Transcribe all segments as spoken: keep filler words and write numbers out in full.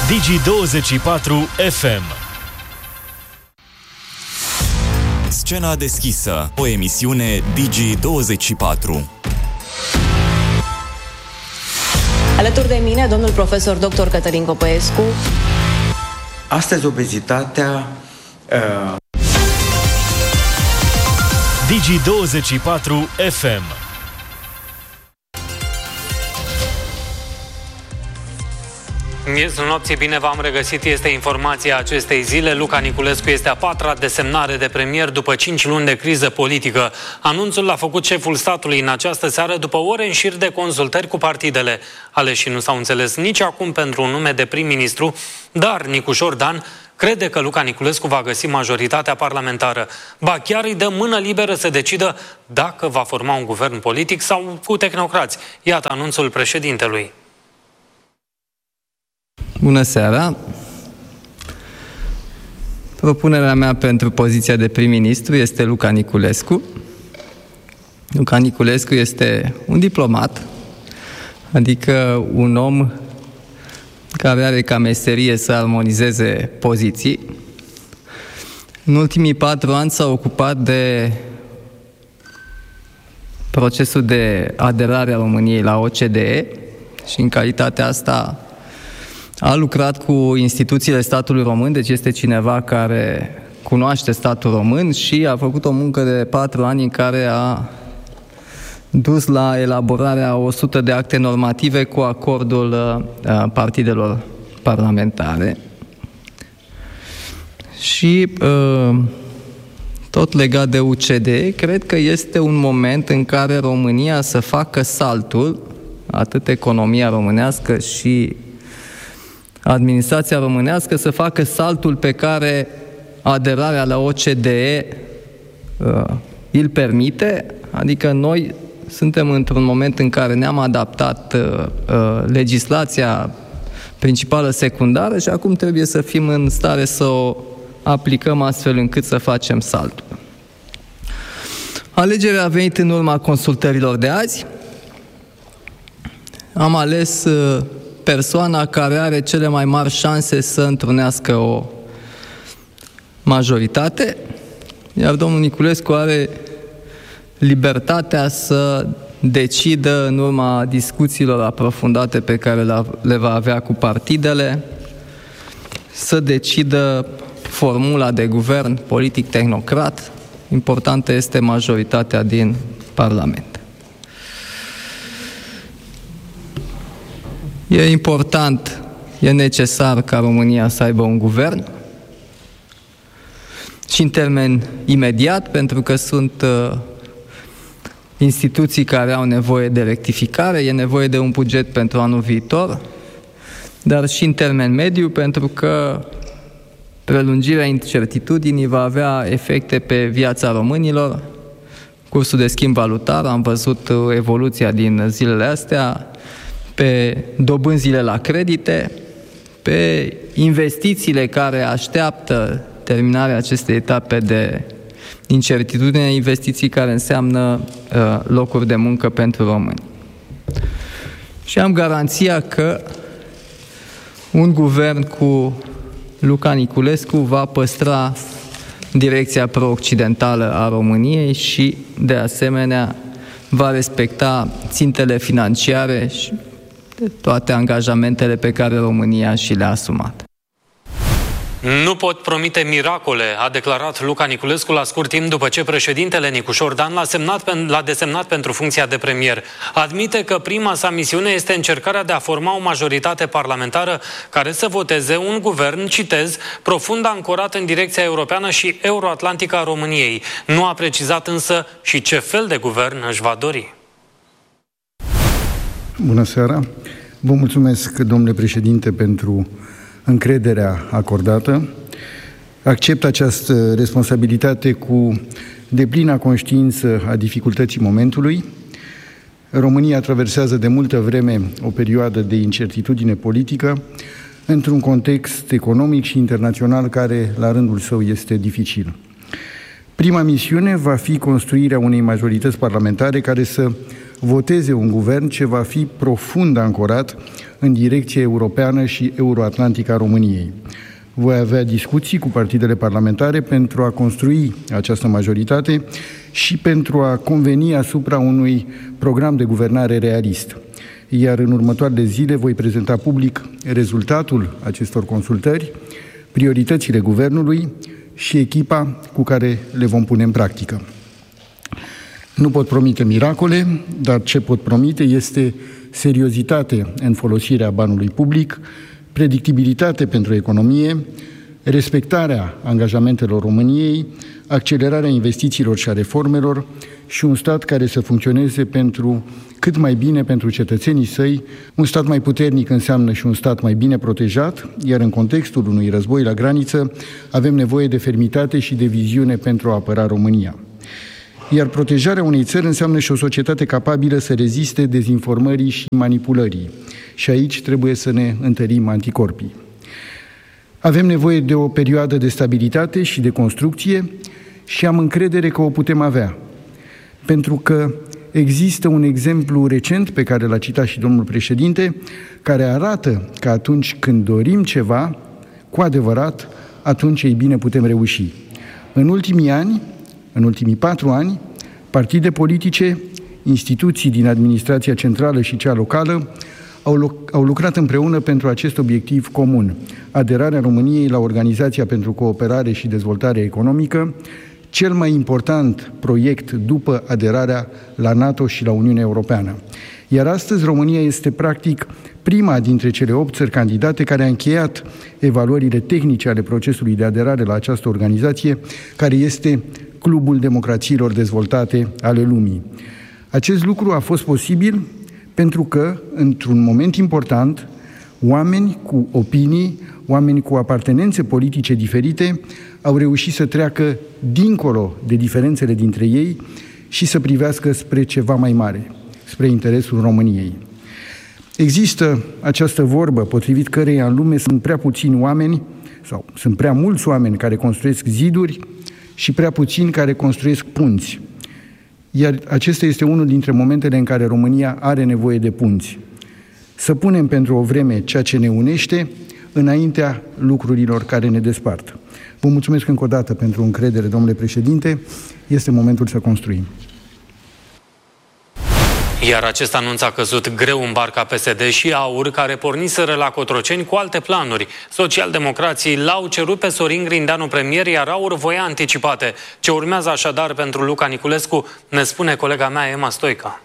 Digi douăzeci și patru F M. Scena deschisă, o emisiune Digi douăzeci și patru. Alături de mine, domnul profesor doctor Cătălin Copăescu. Astăzi obezitatea... Uh... Digi douăzeci și patru F M. Miezul nopții, bine v-am regăsit, este informația acestei zile. Luca Niculescu este a patra desemnare de premier după cinci luni de criză politică. Anunțul l-a făcut șeful statului în această seară după ore în șir de consultări cu partidele. Aleșii nu s-au înțeles nici acum pentru un nume de prim-ministru, dar Nicușor Dan crede că Luca Niculescu va găsi majoritatea parlamentară. Ba chiar îi dă mână liberă să decidă dacă va forma un guvern politic sau cu tehnocrați. Iată anunțul președintelui. Bună seara! Propunerea mea pentru poziția de prim-ministru este Luca Niculescu. Luca Niculescu este un diplomat, adică un om care are ca meserie să armonizeze poziții. În ultimii patru ani s-a ocupat de procesul de aderare a României la O C D E și în calitatea asta a lucrat cu instituțiile statului român, deci este cineva care cunoaște statul român și a făcut o muncă de patru ani în care a dus la elaborarea a o sută de acte normative cu acordul uh, partidelor parlamentare. Și uh, tot legat de U C D E, cred că este un moment în care România să facă saltul, atât economia românească și administrația românească, să facă saltul pe care aderarea la O C D E uh, îl permite, adică noi suntem într-un moment în care ne-am adaptat uh, uh, legislația principală secundară și acum trebuie să fim în stare să o aplicăm astfel încât să facem saltul. Alegerea a venit în urma consultărilor de azi. Am ales uh, persoana care are cele mai mari șanse să întrunească o majoritate, iar domnul Niculescu are libertatea să decidă în urma discuțiilor aprofundate pe care le va avea cu partidele, să decidă formula de guvern politic tehnocrat. Importantă este majoritatea din Parlament. E important, e necesar ca România să aibă un guvern și în termen imediat, pentru că sunt uh, instituții care au nevoie de rectificare, e nevoie de un buget pentru anul viitor, dar și în termen mediu, pentru că prelungirea incertitudinii va avea efecte pe viața românilor. Cursul de schimb valutar, am văzut evoluția din zilele astea, pe dobânzile la credite, pe investițiile care așteaptă terminarea acestei etape de incertitudine, investiții care înseamnă uh, locuri de muncă pentru români. Și am garanția că un guvern cu Luca Niculescu va păstra direcția pro-occidentală a României și, de asemenea, va respecta țintele financiare și toate angajamentele pe care România și le-a asumat. Nu pot promite miracole, a declarat Luca Niculescu la scurt timp după ce președintele Nicușor Dan l-a, semnat, l-a desemnat pentru funcția de premier. Admite că prima sa misiune este încercarea de a forma o majoritate parlamentară care să voteze un guvern, citez, profund ancorat în direcția europeană și euroatlantică a României. Nu a precizat însă și ce fel de guvern își va dori. Bună seara! Vă mulțumesc, domnule președinte, pentru încrederea acordată. Accept această responsabilitate cu deplina conștiință a dificultății momentului. România traversează de multă vreme o perioadă de incertitudine politică într-un context economic și internațional care, la rândul său, este dificil. Prima misiune va fi construirea unei majorități parlamentare care să voteze un guvern ce va fi profund ancorat în direcție europeană și euroatlantică a României. Voi avea discuții cu partidele parlamentare pentru a construi această majoritate și pentru a conveni asupra unui program de guvernare realist. Iar în următoarele zile voi prezenta public rezultatul acestor consultări, prioritățile guvernului și echipa cu care le vom pune în practică. Nu pot promite miracole, dar ce pot promite este seriozitate în folosirea banului public, predictibilitate pentru economie, respectarea angajamentelor României, accelerarea investițiilor și a reformelor și un stat care să funcționeze pentru cât mai bine pentru cetățenii săi. Un stat mai puternic înseamnă și un stat mai bine protejat, iar în contextul unui război la graniță avem nevoie de fermitate și de viziune pentru a apăra România. Iar protejarea unei țări înseamnă și o societate capabilă să reziste dezinformării și manipulării. Și aici trebuie să ne întărim anticorpii. Avem nevoie de o perioadă de stabilitate și de construcție și am încredere că o putem avea. Pentru că există un exemplu recent pe care l-a citat și domnul președinte, care arată că atunci când dorim ceva, cu adevărat, atunci ei bine putem reuși. În ultimii ani, în ultimii patru ani, partide politice, instituții din administrația centrală și cea locală au, au lucrat împreună pentru acest obiectiv comun, aderarea României la Organizația pentru Cooperare și Dezvoltare Economică, cel mai important proiect după aderarea la NATO și la Uniunea Europeană. Iar astăzi România este practic prima dintre cele opt țări candidate care a încheiat evaluările tehnice ale procesului de aderare la această organizație, care este Clubul Democrațiilor Dezvoltate ale lumii. Acest lucru a fost posibil pentru că, într-un moment important, oameni cu opinii, oameni cu apartenențe politice diferite au reușit să treacă dincolo de diferențele dintre ei și să privească spre ceva mai mare, spre interesul României. Există această vorbă potrivit căreia în lume sunt prea puțini oameni sau sunt prea mulți oameni care construiesc ziduri și prea puțini care construiesc punți. Iar acesta este unul dintre momentele în care România are nevoie de punți. Să punem pentru o vreme ceea ce ne unește înaintea lucrurilor care ne despart. Vă mulțumesc încă o dată pentru încredere, domnule președinte. Este momentul să construim. Iar acest anunț a căzut greu în barca P S D și AUR, care porniseră la Cotroceni cu alte planuri. Socialdemocrații l-au cerut pe Sorin Grindeanu premier, iar AUR voia anticipate. Ce urmează așadar pentru Luca Niculescu, ne spune colega mea Emma Stoica.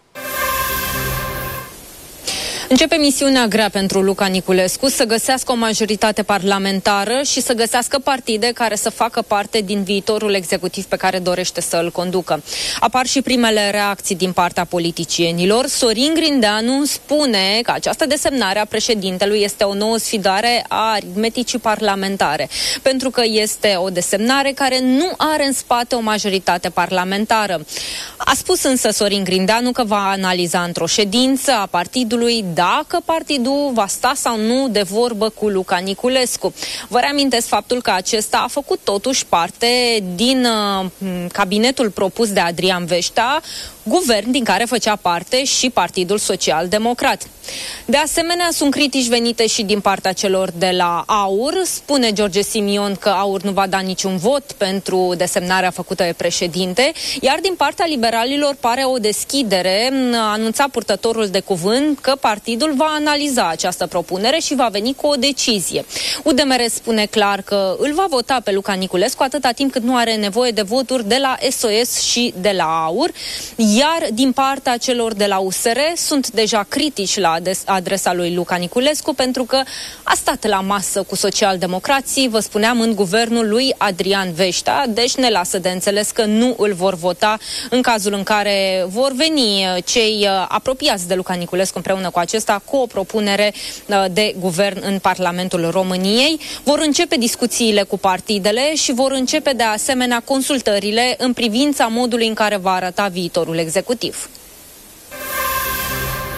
Începe misiunea grea pentru Luca Niculescu, să găsească o majoritate parlamentară și să găsească partide care să facă parte din viitorul executiv pe care dorește să îl conducă. Apar și primele reacții din partea politicienilor. Sorin Grindeanu spune că această desemnare a președintelui este o nouă sfidare a aritmeticii parlamentare, pentru că este o desemnare care nu are în spate o majoritate parlamentară. A spus însă Sorin Grindeanu că va analiza într-o ședință a partidului dacă partidul va sta sau nu de vorbă cu Luca Niculescu. Vă reamintesc faptul că acesta a făcut totuși parte din uh, cabinetul propus de Adrian Veștea, guvern din care făcea parte și Partidul Social Democrat. De asemenea, sunt critici venite și din partea celor de la AUR. Spune George Simion că AUR nu va da niciun vot pentru desemnarea făcută de președinte, iar din partea liberalilor pare o deschidere. Anunța purtătorul de cuvânt că partidul va analiza această propunere și va veni cu o decizie. U D M R spune clar că îl va vota pe Luca Niculescu atâta timp cât nu are nevoie de voturi de la S O S și de la AUR, iar din partea celor de la U S R sunt deja critici la adresa lui Luca Niculescu pentru că a stat la masă cu socialdemocrații, vă spuneam, în guvernul lui Adrian Veștea, deci ne lasă de înțeles că nu îl vor vota în cazul în care vor veni cei apropiați de Luca Niculescu împreună cu acesta cu o propunere de guvern în Parlamentul României. Vor începe discuțiile cu partidele și vor începe de asemenea consultările în privința modului în care va arăta viitorul executiv.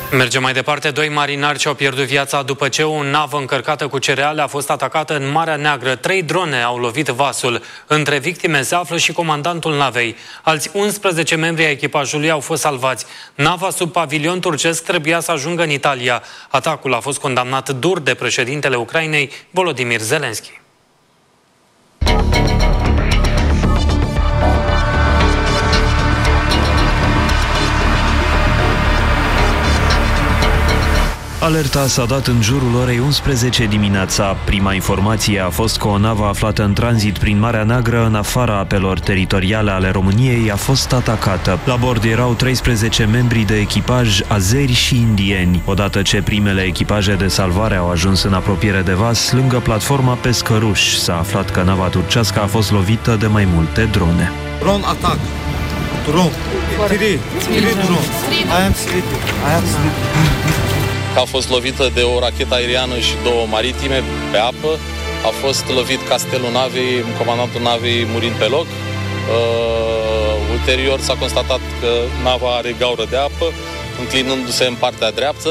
Mergem mai departe. Doi marinari și-au pierdut viața după ce o navă încărcată cu cereale a fost atacată în Marea Neagră. Trei drone au lovit vasul. Între victime se află și comandantul navei. Alți unsprezece membri ai echipajului au fost salvați. Nava sub pavilion turcesc trebuia să ajungă în Italia. Atacul a fost condamnat dur de președintele Ucrainei, Volodymyr Zelensky. Alerta s-a dat în jurul orei unsprezece dimineața. Prima informație a fost că o navă aflată în tranzit prin Marea Neagră, în afara apelor teritoriale ale României, a fost atacată. La bord erau treisprezece membri de echipaj azeri și indieni. Odată ce primele echipaje de salvare au ajuns în apropiere de vas, lângă platforma Pescăruș, s-a aflat că nava turcească a fost lovită de mai multe drone. Drone attack. Drone. Three. Three drone. I am sleeping. I am sleeping. A fost lovită de o rachetă aeriană și două maritime pe apă. A fost lovit castelul navei, comandantul navei murind pe loc. Uh, ulterior s-a constatat că nava are gaură de apă, înclinându-se în partea dreaptă.